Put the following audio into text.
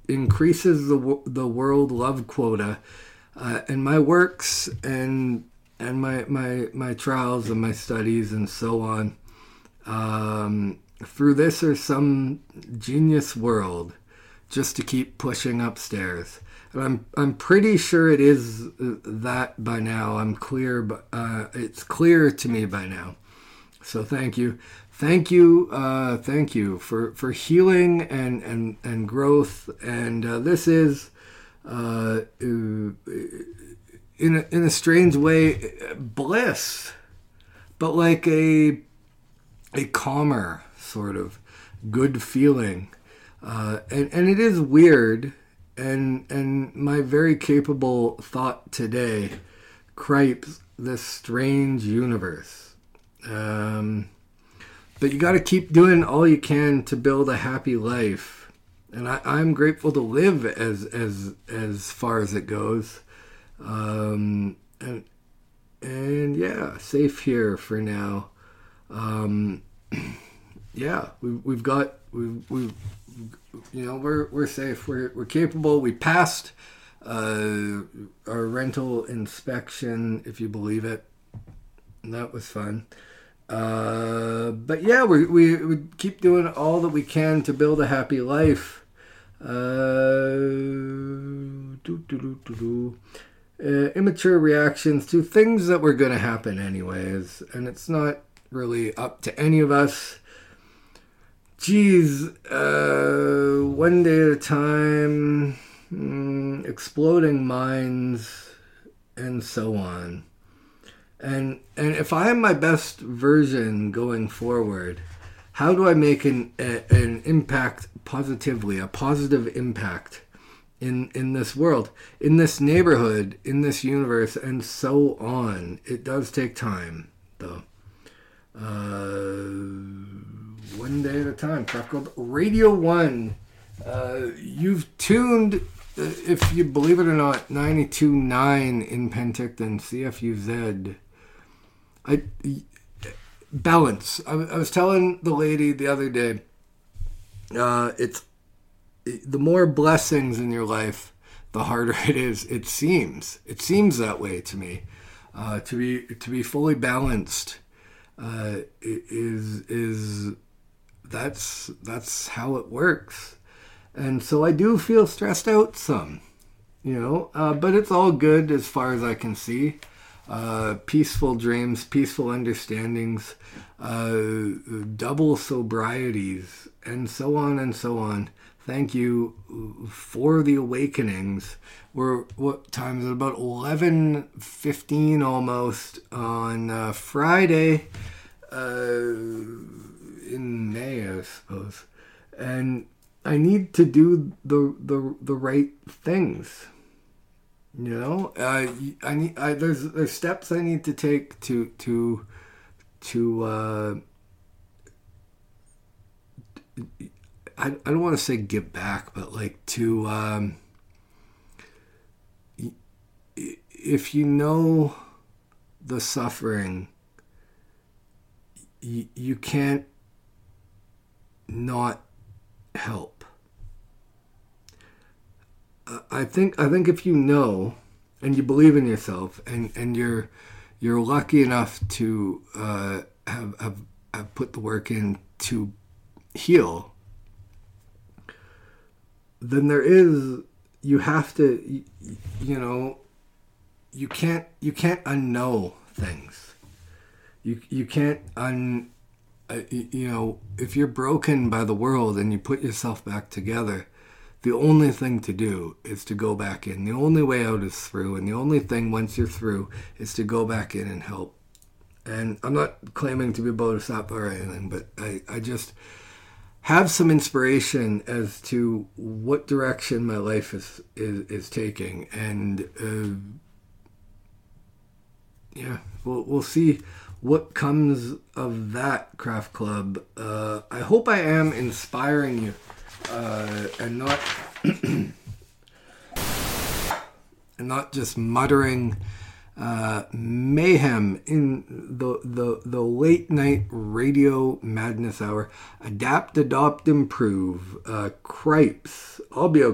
increases the world love quota, and my works and my trials and my studies and so on. Through this or some genius world, just to keep pushing upstairs. And I'm pretty sure it is that by now. I'm clear, but it's clear to me by now. So thank you for healing and growth. And this is in a strange way bliss, but like a calmer sort of good feeling. And it is weird, and my very capable thought today cripes this strange universe. But you got to keep doing all you can to build a happy life, and I'm grateful to live as far as it goes. And yeah, safe here for now. Yeah, we're safe. We're capable. We passed our rental inspection, if you believe it. And that was fun. But yeah, we keep doing all that we can to build a happy life. Immature reactions to things that were going to happen anyways, and it's not really up to any of us. Geez, one day at a time, exploding minds, and so on. And if I am my best version going forward, how do I make an impact positively, a positive impact in this world, in this neighborhood, in this universe, and so on? It does take time, though. One day at a time. Craft Club Radio 1. You've tuned, if you believe it or not, 92.9 in Penticton, CFUZ. Balance. I was telling the lady the other day, it's the more blessings in your life, the harder it is. It seems that way to me. To be fully balanced that's how it works. And so I do feel stressed out some, but it's all good as far as I can see. Peaceful dreams, peaceful understandings, double sobrieties, and so on and so on. Thank you for the awakenings. What time is it? About 11:15 almost on Friday in May, I suppose. And I need to do the right things. There's steps I need to take to I don't want to say give back, but like to if you know the suffering, you can't not help. I think if you know and you believe in yourself and you're lucky enough to have put the work in to heal, then you have to, you can't unknow things. You can't if you're broken by the world and you put yourself back together, the only thing to do is to go back in. The only way out is through, and the only thing once you're through is to go back in and help. And I'm not claiming to be a bodhisattva or anything, but I just have some inspiration as to what direction my life is taking. And we'll see what comes of that, Craft Club. I hope I am inspiring you and not and not just muttering mayhem in the late night radio madness hour. Adapt, adopt, improve. Cripes. I'll be okay.